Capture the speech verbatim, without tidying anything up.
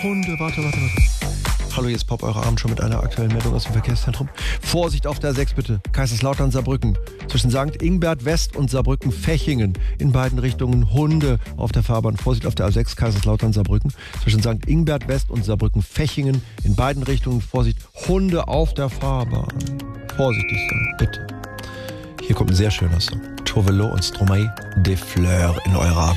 Hunde, warte, warte, warte. Hallo, hier ist Pop, eure Abend schon mit einer aktuellen Meldung aus dem Verkehrszentrum. Vorsicht auf der A sechs bitte. Kaiserslautern, Saarbrücken. Zwischen Sankt Ingbert West und Saarbrücken-Fechingen. In beiden Richtungen Hunde auf der Fahrbahn. Vorsicht auf der A sechs, Kaiserslautern, Saarbrücken. Zwischen Sankt Ingbert West und Saarbrücken-Fechingen. In beiden Richtungen Vorsicht. Hunde auf der Fahrbahn. Vorsichtig sein, bitte. Hier kommt ein sehr schöner Song. Tovelo und Stromae de Fleur in eurer Abend.